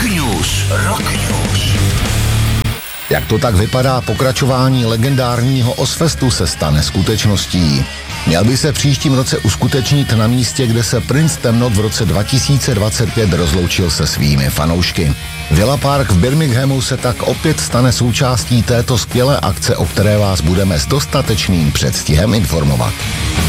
News. Jak to tak vypadá, pokračování legendárního Ozzfestu se stane skutečností. Měl by se v příštím roce uskutečnit na místě, kde se princ temnot v roce 2025 rozloučil se svými fanoušky. Villa Park v Birminghamu se tak opět stane součástí této skvělé akce, o které vás budeme s dostatečným předstihem informovat.